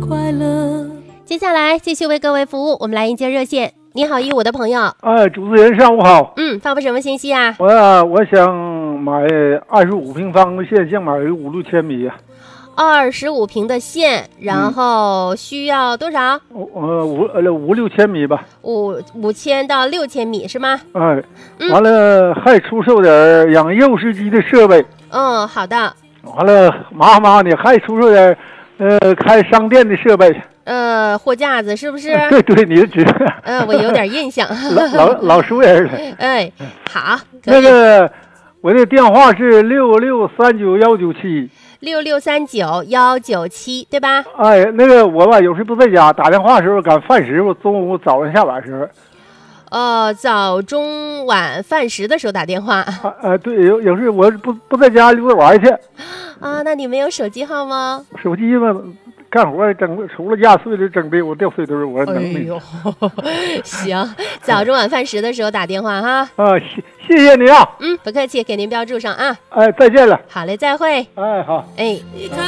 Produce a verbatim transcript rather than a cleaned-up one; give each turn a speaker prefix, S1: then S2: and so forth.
S1: 快乐。
S2: 接下来继续为各位服务，我们来迎接热线。你好，一五的朋友。
S3: 哎，主持人上午好。
S2: 嗯，发布什么信息啊？
S3: 我啊，我想买二十五平方的线，想买个五六千米啊。
S2: 二十五平的线，然后需要多少？
S3: 呃，五呃五六千米吧。
S2: 五五千到六千米是吗？
S3: 哎，
S2: 嗯
S3: 完了还出售点养幼师机的设备。
S2: 嗯，好的。
S3: 完了，麻麻的还出售点呃开商店的设备。
S2: 呃，货架子是不是？
S3: 对对，你就知道。
S2: 嗯、呃，我有点印象。
S3: 老老老熟人了。
S2: 哎，好。
S3: 那个，我的电话是六六三九幺九七。
S2: 六六三九幺九七，对吧？
S3: 哎，那个我吧，有时不在家，打电话的时候赶饭时，我中午、早上、下晚时候。
S2: 呃，早中晚饭时的时候打电话。
S3: 啊啊，对，有有时我不不在家溜达玩去。
S2: 啊，那你没有手机号吗？
S3: 手机嘛，干活整除了压碎了整被我掉碎堆，我能
S2: 哎呦，行，早中晚饭时的时候打电话哈。
S3: 啊，谢谢谢你啊。
S2: 嗯，不客气，给您标注上啊。
S3: 哎，再见了。
S2: 好嘞，再会。
S3: 哎，好。
S2: 哎。